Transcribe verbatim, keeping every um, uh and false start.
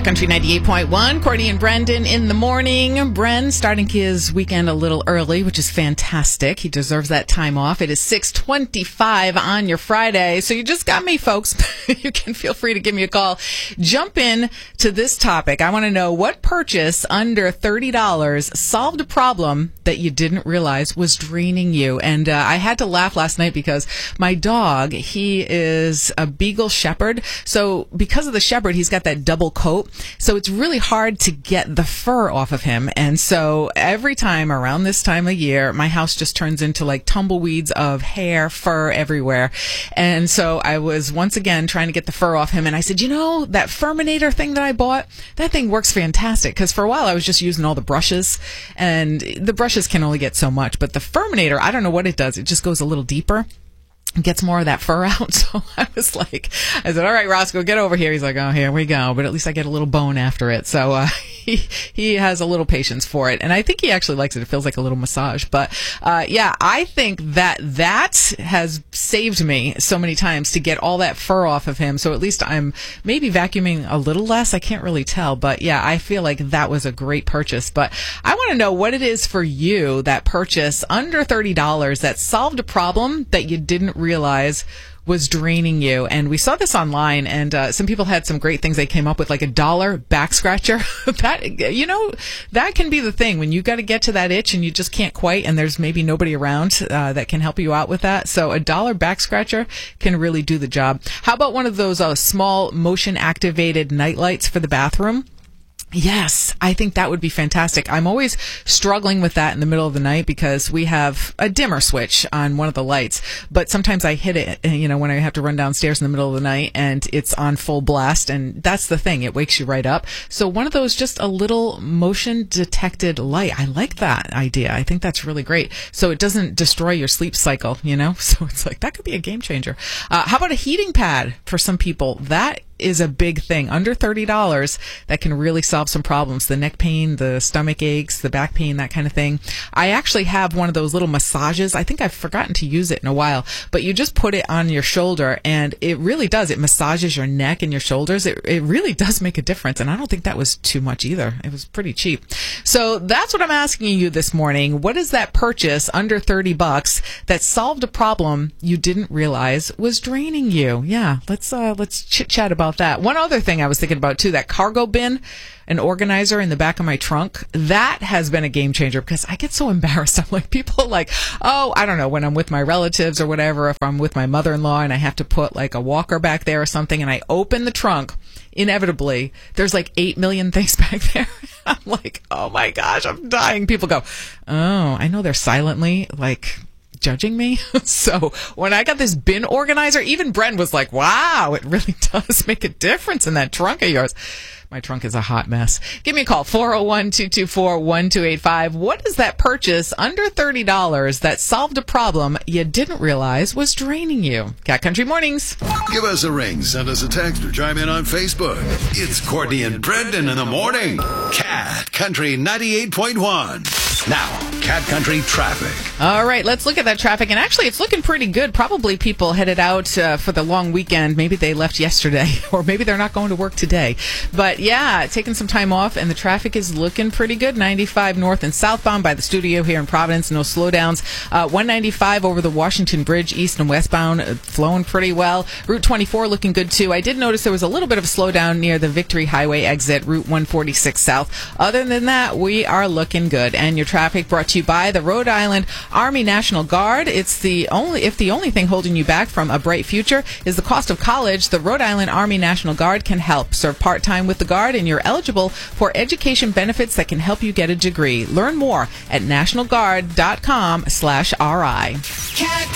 Cat Country ninety-eight point one, Courtney and Brendan in the morning. Bren starting his weekend a little early, which is fantastic. He deserves that time off. It is six twenty-five on your Friday. So you just got me, folks. You can feel free to give me a call. Jump in to this topic. I want to know what purchase under thirty dollars solved a problem that you didn't realize was draining you. And uh, I had to laugh last night because my dog, he is a Beagle Shepherd. So because of the Shepherd, he's got that double coat. So it's really hard to get the fur off of him. And so every time around this time of year, my house just turns into like tumbleweeds of hair, fur everywhere. And so I was once again trying to get the fur off him. And I said, you know, that Furminator thing that I bought, that thing works fantastic. Because for a while I was just using all the brushes, and the brushes can only get so much. But the Furminator, I don't know what it does. It just goes a little deeper. Gets more of that fur out. So I was like, I said, all right, Roscoe, get over here. He's like, oh, here we go. But at least I get a little bone after it. So uh, he he has a little patience for it. And I think he actually likes it. It feels like a little massage. But uh, yeah, I think that that has saved me so many times to get all that fur off of him. So at least I'm maybe vacuuming a little less. I can't really tell. But yeah, I feel like that was a great purchase. But I want to know what it is for you, that purchase under thirty dollars that solved a problem that you didn't realize was draining you. And we saw this online, and uh, some people had some great things they came up with, like a dollar back scratcher. That, you know, that can be the thing when you got to get to that itch and you just can't quite, and there's maybe nobody around uh, that can help you out with that. So a dollar back scratcher can really do the job. How about one of those uh, small motion activated night lights for the bathroom? Yes, I think that would be fantastic. I'm always struggling with that in the middle of the night because we have a dimmer switch on one of the lights, but sometimes I hit it, you know, when I have to run downstairs in the middle of the night and it's on full blast, and that's the thing. It wakes you right up. So one of those, just a little motion detected light. I like that idea. I think that's really great. So it doesn't destroy your sleep cycle, you know? So it's like, that could be a game changer. Uh, how about a heating pad for some people? That is a big thing under thirty dollars that can really solve some problems. The neck pain, the stomach aches, the back pain, that kind of thing. I actually have one of those little massages. I think I've forgotten to use it in a while, but you just put it on your shoulder and it really does. It massages your neck and your shoulders. It, it really does make a difference. And I don't think that was too much either. It was pretty cheap. So that's what I'm asking you this morning. What is that purchase under thirty bucks that solved a problem you didn't realize was draining you? Yeah, let's, uh, let's chit chat about that. One other thing I was thinking about too, that cargo bin, an organizer in the back of my trunk, that has been a game changer because I get so embarrassed. I'm like, people like, oh, I don't know, when I'm with my relatives or whatever, if I'm with my mother-in-law and I have to put like a walker back there or something, and I open the trunk, inevitably, there's like eight million things back there. I'm like, oh my gosh, I'm dying. People go, oh, I know they're silently like judging me. So when I got this bin organizer, even Bren was like, wow, it really does make a difference in that trunk of yours. My trunk is a hot mess. Give me a call, four oh one, two two four, one two eight five. What is that purchase under thirty dollars that solved a problem you didn't realize was draining you? Cat Country Mornings. Give us a ring, send us a text, or chime in on Facebook. It's Courtney and Brendan in the morning. Cat Country ninety-eight point one. Now, Cat Country traffic. All right, let's look at that traffic. And actually, it's looking pretty good. Probably people headed out uh, for the long weekend. Maybe they left yesterday, or maybe they're not going to work today. But yeah, taking some time off, and the traffic is looking pretty good. ninety-five north and southbound by the studio here in Providence. No slowdowns. Uh, one ninety-five over the Washington Bridge, east and westbound, uh, flowing pretty well. Route twenty-four looking good, too. I did notice there was a little bit of a slowdown near the Victory Highway exit, Route one forty-six south. Other than that, we are looking good. And your traffic brought to you by the Rhode Island Army National Guard. It's the only, if the only thing holding you back from a bright future is the cost of college, the Rhode Island Army National Guard can help. Serve part-time with the Guard, and you're eligible for education benefits that can help you get a degree. Learn more at national guard dot com slash R I.